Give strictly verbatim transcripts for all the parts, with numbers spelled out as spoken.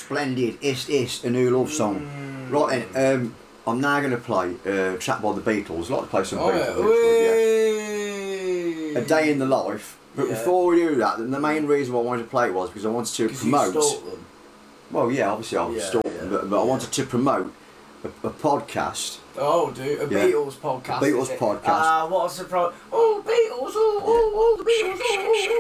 Splendid. It's, it's a new love song. Mm. Right then, um, I'm now going to play uh, track by the Beatles. I'd like to play some oh, Beatles. Yeah. Yeah. A Day in the Life. But yeah. before we do that, the main reason why I wanted to play it was because I wanted to promote. You stalk them. Well, yeah, obviously I was yeah, stalking yeah, them, but, but yeah. I wanted to promote a, a podcast. Oh, dude, a yeah. Beatles podcast. A Beatles podcast. Ah, uh, what a surprise! Oh, Beatles! Oh, oh, oh, the Beatles! Oh,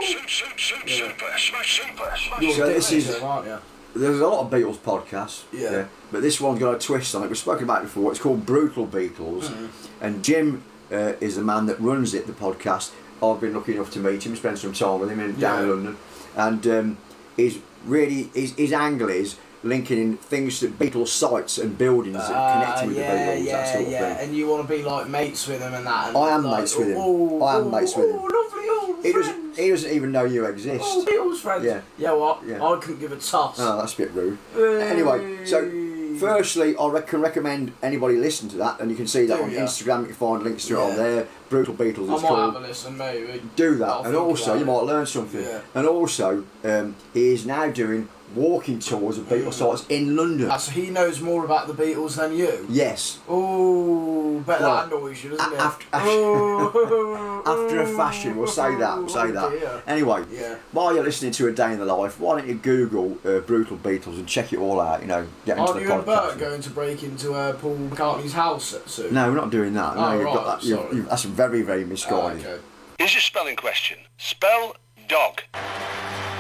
oh, oh. Yeah. So this is, aren't you? There's a lot of Beatles podcasts. Yeah. yeah. But this one's got a twist on it. We've spoken about it before. It's called Brutal Beatles, mm. and Jim uh, is the man that runs it. The podcast. I've been lucky enough to meet him, spend some time with him in down in yeah. London, and um, he's really his his angle is linking in things to Beatles sites and buildings uh, that are connected with yeah, the Beatles, yeah, that sort of yeah. thing. And you want to be like mates with him and that. And I am like, mates with him. Oh, I am oh, mates with him. Oh, lovely old he friends. doesn't. He doesn't even know you exist. Oh, Beatles friends. Yeah. Yeah. What? Yeah. I couldn't give a toss. Oh, that's a bit rude. Hey. Anyway, so. Firstly, I rec- can recommend anybody listen to that, and you can see that Do on you? Instagram. You can find links to it yeah. on there. Brutal Beatles. I It's might called. have a listen, maybe. Do that, I'll and also you it. might learn something. Yeah. And also, um, he is now doing walking tours of Beatles sites in London. Ah, so he knows more about the Beatles than you. Yes. Oh, bet well, that annoys you, doesn't a- it? After, oh, after a fashion, we'll say that. We'll say that. Dear. Anyway, yeah. while you're listening to A Day in the Life, why don't you Google uh, Brutal Beatles and check it all out? You know, get into Aren't the you and podcast. Bert going to break into uh, Paul McCartney's house soon? No, we're not doing that. No, oh, you've right, got that. You've, sorry. you've, that's very, very misguided. Oh, okay. Here's your spelling question. Spell dog.